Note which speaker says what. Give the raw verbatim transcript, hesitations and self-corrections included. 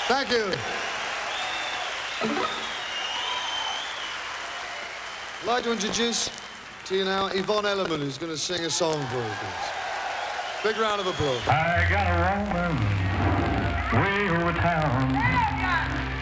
Speaker 1: Thank you. I'd like to introduce to you now Yvonne Elliman, who's going to sing a song for us, please. Big round of applause.
Speaker 2: I got a woman way over town.